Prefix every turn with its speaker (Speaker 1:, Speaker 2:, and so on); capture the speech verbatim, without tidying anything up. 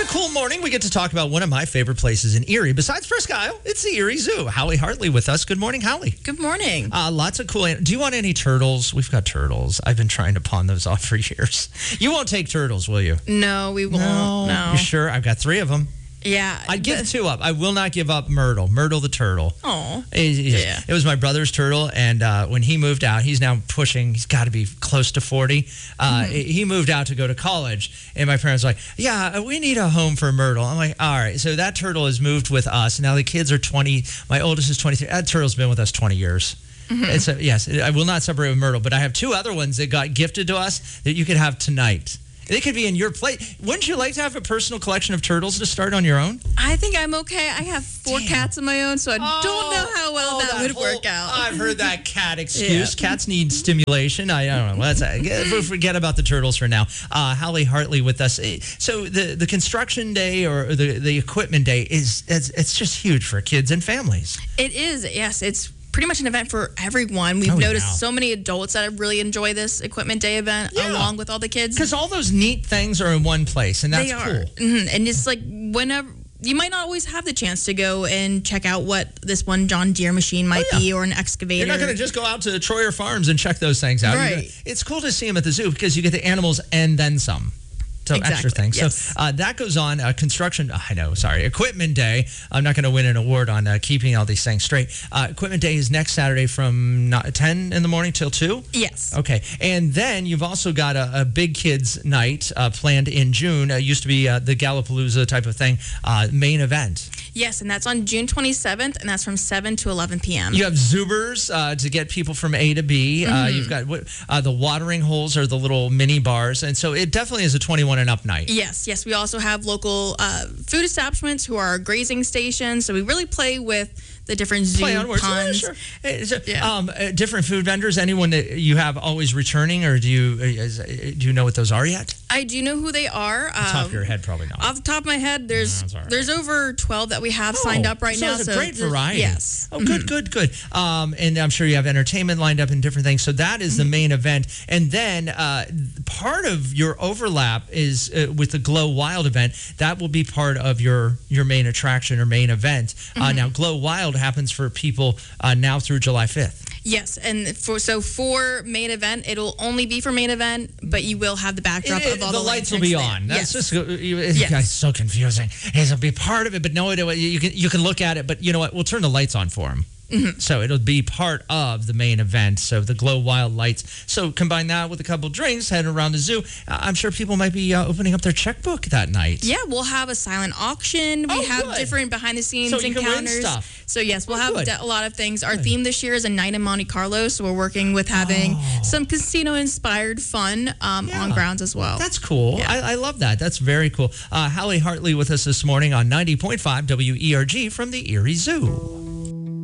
Speaker 1: What a cool morning. We get to talk about one of my favorite places in Erie. Besides Presque Isle, it's the Erie Zoo. Hallie Hartley with us. Good morning, Hallie.
Speaker 2: Good morning.
Speaker 1: Uh, lots of cool. Do you want any turtles? We've got turtles. I've been trying to pawn those off for years. You won't take turtles, will you?
Speaker 2: No, we won't.
Speaker 1: No.
Speaker 2: No.
Speaker 1: You sure? I've got three of them.
Speaker 2: Yeah.
Speaker 1: I'd give two up. I will not give up Myrtle. Myrtle the turtle.
Speaker 2: Oh.
Speaker 1: Yeah. It was my brother's turtle, and uh, when he moved out, he's now pushing, he's got to be close to forty. Uh, mm-hmm. He moved out to go to college, and my parents were like, yeah, we need a home for Myrtle. I'm like, all right. So that turtle has moved with us. Now the kids are twenty. My oldest is twenty-three. That turtle's been with us twenty years. Mm-hmm. It's a, yes, I will not separate with Myrtle, but I have two other ones that got gifted to us that you could have tonight. They could be in your plate. Wouldn't you like to have a personal collection of turtles to start on your own?
Speaker 2: I think I'm okay. I have four
Speaker 1: Damn.
Speaker 2: cats of my own, so I
Speaker 1: oh,
Speaker 2: don't know how well
Speaker 1: oh,
Speaker 2: that,
Speaker 1: that
Speaker 2: would
Speaker 1: whole,
Speaker 2: work out.
Speaker 1: I've heard that cat excuse.
Speaker 2: Yeah.
Speaker 1: Cats need stimulation. I, I don't know. Let's uh, forget about the turtles for now. Uh, Hallie Hartley with us. So the, the construction day or the, the equipment day is it's, it's just huge for kids and families.
Speaker 2: It is. Yes, it's pretty much an event for everyone. We've
Speaker 1: oh,
Speaker 2: noticed
Speaker 1: wow.
Speaker 2: so many adults that really enjoy this equipment day event
Speaker 1: yeah.
Speaker 2: along with all the kids.
Speaker 1: Because all those neat things are in one place, and that's
Speaker 2: they are.
Speaker 1: cool.
Speaker 2: Mm-hmm. And it's like whenever you might not always have the chance to go and check out what this one John Deere machine might
Speaker 1: oh, yeah.
Speaker 2: be, or an excavator.
Speaker 1: You're not going to just go out to Troyer Farms and check those things out.
Speaker 2: Right.
Speaker 1: It's cool to see them at the zoo because you get the animals and then some. So
Speaker 2: exactly.
Speaker 1: extra things.
Speaker 2: Yes.
Speaker 1: So uh, that goes on. Uh, construction, I know, sorry. Equipment Day. I'm not going to win an award on uh, keeping all these things straight. Uh, Equipment Day is next Saturday from not, ten in the morning till two?
Speaker 2: Yes.
Speaker 1: Okay. And then you've also got a, a big kids night uh, planned in June. It uh, used to be uh, the Gallapalooza type of thing, uh, main event.
Speaker 2: Yes, and that's on June twenty-seventh, and that's from seven to eleven p.m.
Speaker 1: You have Zubers uh, to get people from A to B.
Speaker 2: Mm-hmm.
Speaker 1: Uh, you've got what, uh, the watering holes or the little mini bars. And so it definitely is a twenty-one and up night.
Speaker 2: Yes, yes. We also have local uh, food establishments who are grazing stations. So we really play with the different zoo
Speaker 1: Play on words.
Speaker 2: puns.
Speaker 1: Yeah, sure. So,
Speaker 2: yeah.
Speaker 1: um, uh, different food vendors. Anyone that you have always returning, or do you uh, is, uh, do you know what those are yet?
Speaker 2: I do know who they are.
Speaker 1: Off the top of
Speaker 2: Um,
Speaker 1: your head, probably not.
Speaker 2: Off the top of my head, there's
Speaker 1: No, right.
Speaker 2: there's over twelve that we have
Speaker 1: Oh,
Speaker 2: signed up right
Speaker 1: so
Speaker 2: now.
Speaker 1: It's a
Speaker 2: so
Speaker 1: great variety.
Speaker 2: Yes.
Speaker 1: Oh, good, good, good. Um, and I'm sure you have entertainment lined up and different things. So that is the main event. And then uh, part of your overlap is uh, with the Glow Wild event. That will be part of your your main attraction or main event. Uh,
Speaker 2: Mm-hmm.
Speaker 1: now, Glow Wild happens for people uh, now through July fifth.
Speaker 2: Yes, and for so for main event, it'll only be for main event, but you will have the backdrop
Speaker 1: It-
Speaker 2: of all
Speaker 1: the
Speaker 2: the,
Speaker 1: lights will
Speaker 2: lanterns
Speaker 1: be
Speaker 2: there.
Speaker 1: on. That's
Speaker 2: yes.
Speaker 1: just it's
Speaker 2: Yes.
Speaker 1: so confusing. It'll be part of it, but no, it, you can you can look at it. But you know what? We'll turn the lights on for them. Mm-hmm. So it'll be part of the main event. So the Glow Wild lights. So combine that with a couple drinks, heading around the zoo. Uh, I'm sure people might be uh, opening up their checkbook that night.
Speaker 2: Yeah, we'll have a silent auction. We
Speaker 1: Oh,
Speaker 2: have
Speaker 1: good.
Speaker 2: different behind the scenes
Speaker 1: So you can win
Speaker 2: encounters.
Speaker 1: stuff.
Speaker 2: So yes, we'll
Speaker 1: Oh,
Speaker 2: have
Speaker 1: good.
Speaker 2: de- a lot of things. Our
Speaker 1: Good.
Speaker 2: theme this year is a night in Monte Carlo, so we're working with having
Speaker 1: Oh.
Speaker 2: some casino-inspired fun um,
Speaker 1: Yeah.
Speaker 2: on grounds as well.
Speaker 1: That's cool.
Speaker 2: Yeah.
Speaker 1: I, I love that. That's very cool. Uh, Hallie Hartley with us this morning on ninety point five W E R G from the Erie Zoo.